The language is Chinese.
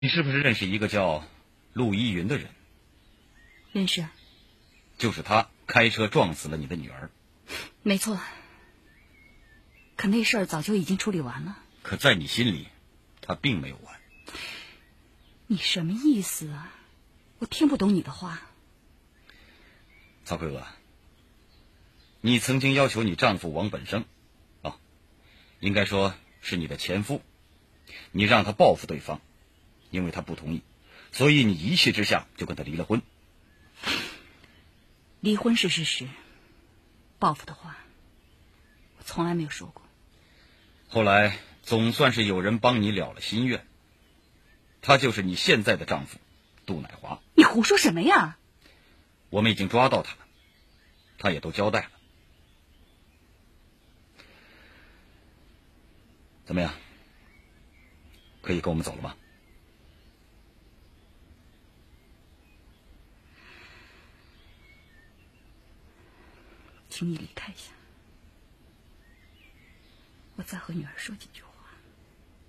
你是不是认识一个叫陆依云的人？ 认识。 就是他开车撞死了你的女儿。 没错。可那事儿早就已经处理完了。 可在你心里，他并没有完。 你什么意思啊？我听不懂你的话。 曹奎娥，你曾经要求你丈夫王本生，应该说是你的前夫，你让他报复对方，因为他不同意，所以你一气之下就跟他离了婚。 离婚是事实，报复的话，我从来没有说过。 后来总算是有人帮你了了心愿，他就是你现在的丈夫杜乃华。 你胡说什么呀？ 我们已经抓到他了，他也都交代了。怎么样？可以跟我们走了吗？ 请你离开一下，我再和女儿说几句话。